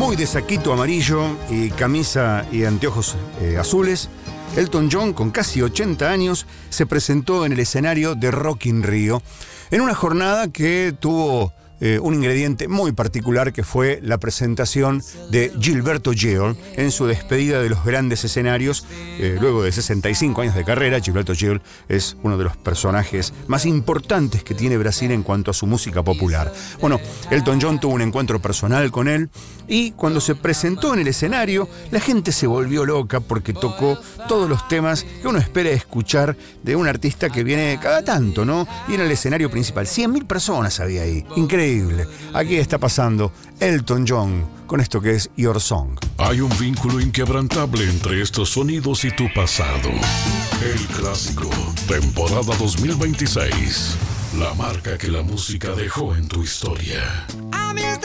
muy de saquito amarillo y camisa y anteojos azules, Elton John, con casi 80 años, se presentó en el escenario de Rock in Rio en una jornada que tuvo un ingrediente muy particular, que fue la presentación de Gilberto Gil en su despedida de los grandes escenarios. Luego de 65 años de carrera, Gilberto Gil es uno de los personajes más importantes que tiene Brasil en cuanto a su música popular. Bueno, Elton John tuvo un encuentro personal con él y cuando se presentó en el escenario, la gente se volvió loca porque tocó todos los temas que uno espera escuchar de un artista que viene cada tanto, ¿no? Y en el escenario principal, 100.000 personas había ahí. Increíble. Aquí está pasando Elton John con esto que es Your Song. Hay un vínculo inquebrantable entre estos sonidos y tu pasado. El Clásico, temporada 2026. La marca que la música dejó en tu historia.